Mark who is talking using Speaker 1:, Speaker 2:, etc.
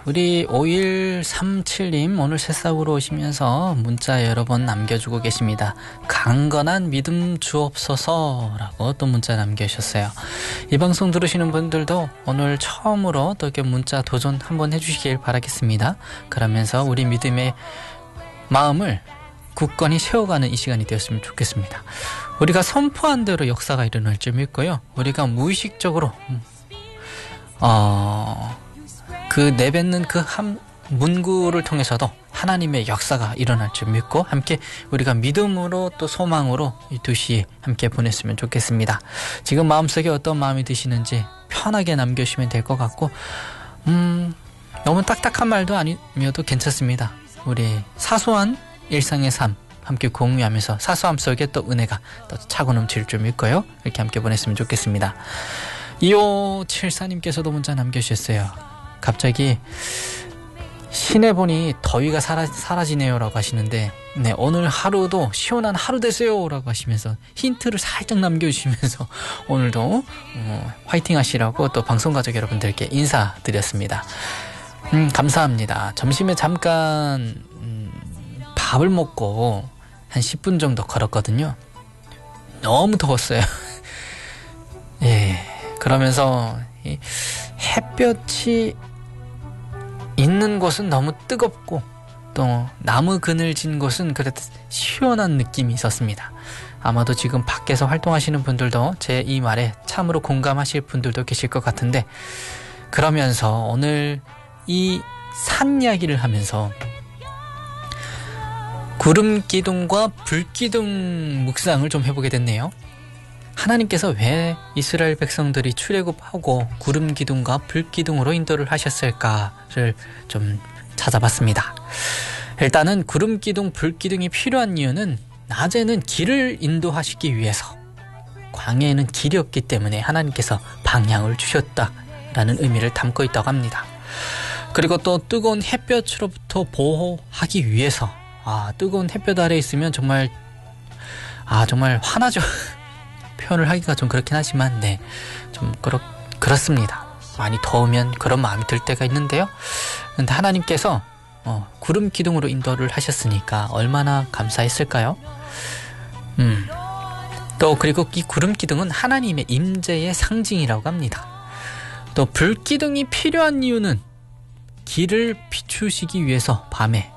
Speaker 1: 우리 5137님 오늘 새싹으로 오시면서 문자 여러 번 남겨주고 계십니다. 강건한 믿음 주옵소서 라고 또 문자 남겨주셨어요. 이 방송 들으시는 분들도 오늘 처음으로 또 이렇게 문자 도전 한번 해주시길 바라겠습니다. 그러면서 우리 믿음의 마음을 굳건히 세워가는 이 시간이 되었으면 좋겠습니다. 우리가 선포한 대로 역사가 일어날 줄 믿고요. 우리가 무의식적으로 내뱉는 그 한 문구를 통해서도 하나님의 역사가 일어날 줄 믿고 함께 우리가 믿음으로 또 소망으로 이 2시 함께 보냈으면 좋겠습니다. 지금 마음속에 어떤 마음이 드시는지 편하게 남겨주시면 될 것 같고 너무 딱딱한 말도 아니어도 괜찮습니다. 우리 사소한 일상의 삶 함께 공유하면서 사소함 속에 또 은혜가 또 차고 넘칠 줄 믿고요. 이렇게 함께 보냈으면 좋겠습니다. 2574님께서도 문자 남겨주셨어요. 갑자기 시내 보니 더위가 사라지네요 라고 하시는데 네, 오늘 하루도 시원한 하루 되세요 라고 하시면서 힌트를 살짝 남겨주시면서 오늘도 화이팅 하시라고 또 방송가족 여러분들께 인사드렸습니다. 감사합니다. 점심에 잠깐 밥을 먹고 한 10분 정도 걸었거든요. 너무 더웠어요. 예, 그러면서 햇볕이 있는 곳은 너무 뜨겁고 또 나무 그늘진 곳은 그래도 시원한 느낌이 있었습니다. 아마도 지금 밖에서 활동하시는 분들도 제 이 말에 참으로 공감하실 분들도 계실 것 같은데 그러면서 오늘 이 산 이야기를 하면서 구름기둥과 불기둥 묵상을 좀 해보게 됐네요. 하나님께서 왜 이스라엘 백성들이 출애굽하고 구름기둥과 불기둥으로 인도를 하셨을까를 좀 찾아봤습니다. 일단은 구름기둥, 불기둥이 필요한 이유는 낮에는 길을 인도하시기 위해서 광야에는 길이 없기 때문에 하나님께서 방향을 주셨다라는 의미를 담고 있다고 합니다. 그리고 또 뜨거운 햇볕으로부터 보호하기 위해서 뜨거운 햇볕 아래 있으면 정말 화나죠. 표현을 하기가 좀 그렇긴 하지만 네, 좀 그렇습니다. 많이 더우면 그런 마음이 들 때가 있는데요. 근데 하나님께서 구름 기둥으로 인도를 하셨으니까 얼마나 감사했을까요? 또 그리고 이 구름 기둥은 하나님의 임재의 상징이라고 합니다. 또 불기둥이 필요한 이유는 길을 비추시기 위해서 밤에